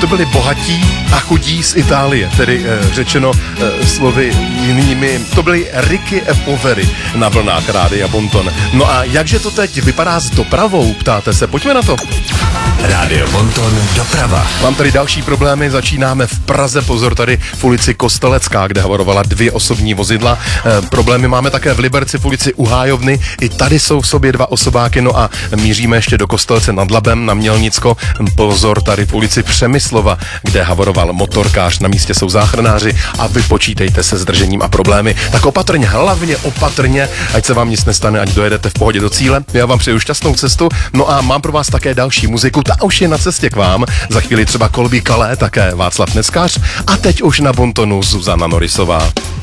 to byli bohatí a chudí z Itálie, tedy řečeno slovy jinými, to byli Ricky e Poveri na vlnách Rádia Bonton. No a jakže to teď vypadá s dopravou, ptáte se, pojďme na to. Rádio Bonton doprava. Mám tady další problémy, začínáme v Praze, pozor tady v ulici Kostelecká, kde havarovala 2 osobní vozidla. Problémy máme také v Liberci v ulici U Hájovny, i tady jsou v sobě 2 osobáky, no a míříme ještě do Kostelce nad Labem na Mělnicko. Pozor tady v ulici Přemyslova, kde havoroval motorkář, na místě jsou záchranáři a vy počítejte se zdržením a problémy. Tak opatrně, hlavně opatrně, ať se vám nic nestane, ať dojedete v pohodě do cíle. Já vám přeju šťastnou cestu, no a mám pro vás také další muziku, ta už je na cestě k vám. Za chvíli třeba Kolby Kalé, také Václav Neskář a teď už na Bontonu Zuzana Norisová.